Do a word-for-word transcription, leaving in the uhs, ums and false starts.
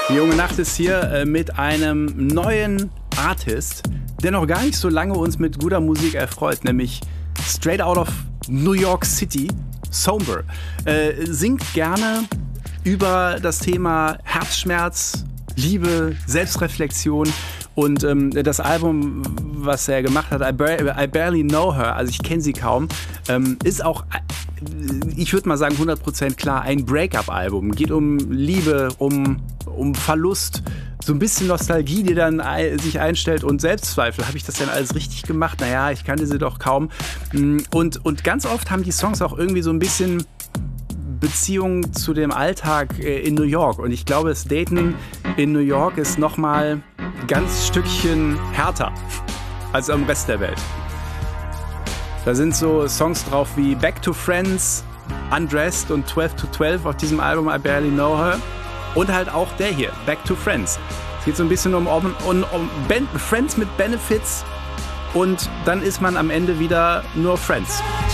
Die junge Nacht ist hier äh, mit einem neuen Artist, der noch gar nicht so lange uns mit guter Musik erfreut, nämlich straight out of New York City, Somber. Äh, singt gerne über das Thema Herzschmerz, Liebe, Selbstreflexion und ähm, das Album, was er gemacht hat, I, Bar- I Barely Know Her, also ich kenne sie kaum, ähm, ist auch, ich würde mal sagen, hundert Prozent klar ein Break-up-Album. Geht um Liebe, um, um Verlust, so ein bisschen Nostalgie, die dann sich einstellt und Selbstzweifel. Habe ich das denn alles richtig gemacht? Naja, ich kannte sie doch kaum. Und, und ganz oft haben die Songs auch irgendwie so ein bisschen Beziehung zu dem Alltag in New York. Und ich glaube, das Daten in New York ist nochmal ein ganz Stückchen härter als am Rest der Welt. Da sind so Songs drauf wie Back to Friends, Undressed und twelve to twelve auf diesem Album I Barely Know Her. Und halt auch der hier, Back to Friends. Es geht so ein bisschen um, um, um, um ben- Friends mit Benefits und dann ist man am Ende wieder nur Friends.